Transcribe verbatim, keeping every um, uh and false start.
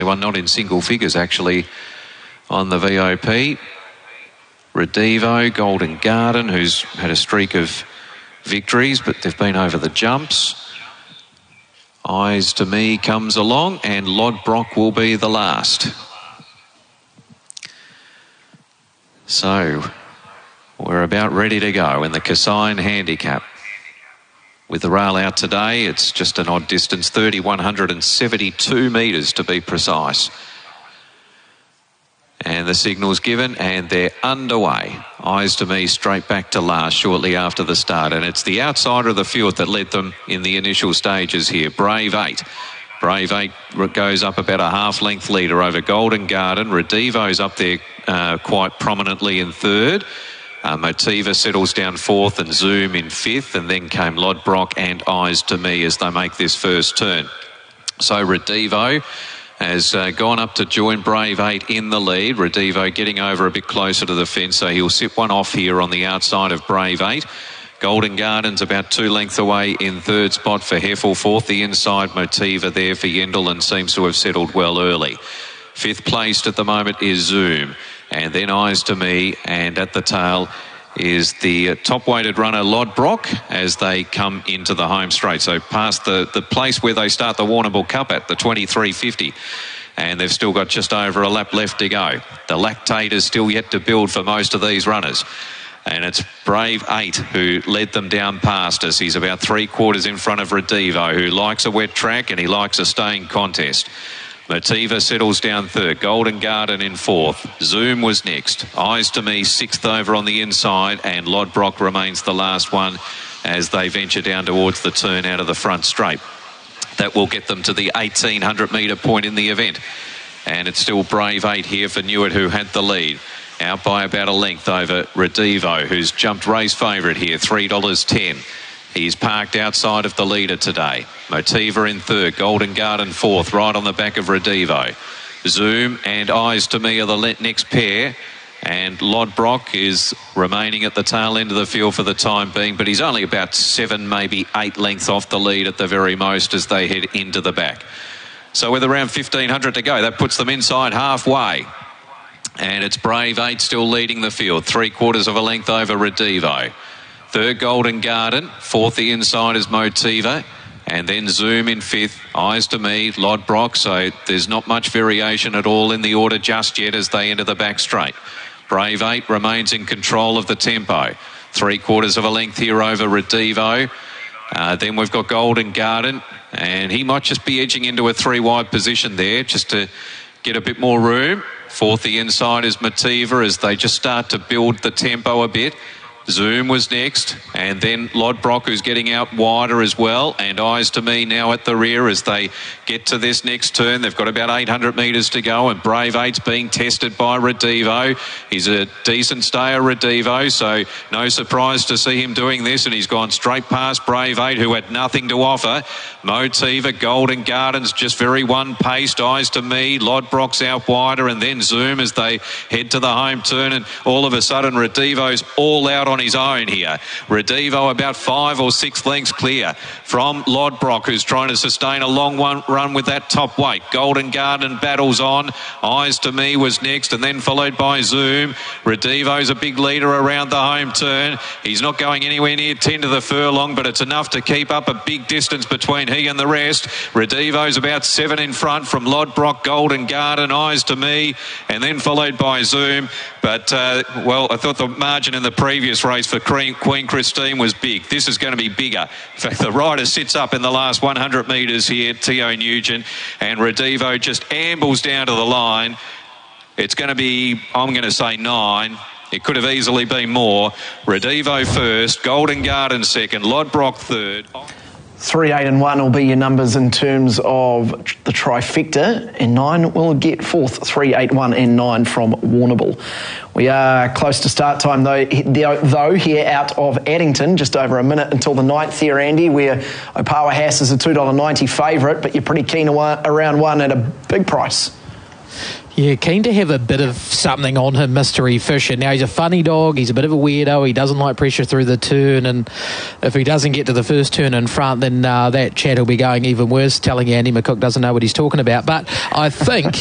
One not in single figures, actually, on the V O P. Redivo, Golden Garden, who's had a streak of victories, but they've been over the jumps. Eyes to Me comes along, and Lodbrock will be the last. So, we're about ready to go in the Kassine Handicap. With the rail out today, it's just an odd distance, three thousand one hundred seventy-two metres to be precise. And the signal's given, and they're underway. Eyes to Me straight back to last shortly after the start. And it's the outsider of the field that led them in the initial stages here. Brave Eight. Brave Eight goes up about a half-length leader over Golden Garden. Redivo's up there uh, quite prominently in third. Uh, Motiva settles down fourth and Zoom in fifth. And then came Lodbrock and Eyes to Me as they make this first turn. So Redivo has uh, gone up to join Brave Eight in the lead. Redivo getting over a bit closer to the fence, so he'll sit one off here on the outside of Brave Eight. Golden Garden's about two lengths away in third spot for Heffel. Fourth, the inside Motiva there for Yendel, and seems to have settled well early. Fifth placed at the moment is Zoom, and then Eyes to Me, and at the tail is the top-weighted runner Lodbrock as they come into the home straight. So past the, the place where they start the Warrnambool Cup at, the twenty-three fifty. And they've still got just over a lap left to go. The lactate is still yet to build for most of these runners. And it's Brave Eight who led them down past us. He's about three quarters in front of Redivo, who likes a wet track and he likes a staying contest. Motiva settles down third. Golden Garden in fourth. Zoom was next. Eyes to Me sixth over on the inside, and Lodbrock remains the last one as they venture down towards the turn out of the front straight. That will get them to the eighteen hundred metre point in the event. And it's still Brave Eight here for Newitt, who had the lead. Out by about a length over Redivo, who's jumped race favourite here, three dollars ten. He's parked outside of the leader today. Motiva in third, Golden Garden fourth, right on the back of Redivo. Zoom and Eyes to Me are the next pair. And Lodbrock is remaining at the tail end of the field for the time being, but he's only about seven, maybe eight lengths off the lead at the very most as they head into the back. So with around fifteen hundred to go, that puts them inside halfway. And it's Brave Eight still leading the field, three quarters of a length over Redivo. Third, Golden Garden. Fourth, the inside is Motiva. And then Zoom in fifth. Eyes to Me, Lodbrock. So there's not much variation at all in the order just yet as they enter the back straight. Brave Eight remains in control of the tempo. Three quarters of a length here over Redivo. Uh, then we've got Golden Garden. And he might just be edging into a three-wide position there just to get a bit more room. Fourth, the inside is Motiva as they just start to build the tempo a bit. Zoom was next, and then Lodbrock, who's getting out wider as well, and Eyes to Me now at the rear as they get to this next turn. They've got about eight hundred metres to go, and Brave Eight's being tested by Redivo. He's a decent stayer, Redivo, so no surprise to see him doing this, and he's gone straight past Brave Eight, who had nothing to offer. Motiva, Golden Gardens just very one-paced. Eyes to Me, Lodbrock's out wider, and then Zoom as they head to the home turn, and all of a sudden Redivo's all out on his own here. Redivo about five or six lengths clear from Lodbrock, who's trying to sustain a long one run with that top weight. Golden Garden battles on. Eyes to Me was next, and then followed by Zoom. Redivo's a big leader around the home turn. He's not going anywhere near ten to the furlong, but it's enough to keep up a big distance between he and the rest. Redivo's about seven in front from Lodbrock, Golden Garden, Eyes to Me, and then followed by Zoom. But, uh, well, I thought the margin in the previous race for Queen Christine was big. This is going to be bigger. In fact, the rider sits up in the last one hundred metres here, Theo Nugent, and Redivo just ambles down to the line. It's going to be, I'm going to say nine. It could have easily been more. Redivo first, Golden Garden second, Lodbrock third. Three, eight and one will be your numbers in terms of the trifecta, and nine will get fourth. Three, eight, one and nine from Warrnambool. We are close to start time though, though here out of Addington, just over a minute until the ninth here, Andy, where Opawa Hass is a two dollars ninety favourite, but you're pretty keen around one at a big price. Yeah, keen to have a bit of something on him, Mystery Fisher. Now, he's a funny dog. He's a bit of a weirdo. He doesn't like pressure through the turn. And if he doesn't get to the first turn in front, then uh, that chat will be going even worse, telling you Andy McCook doesn't know what he's talking about. But I think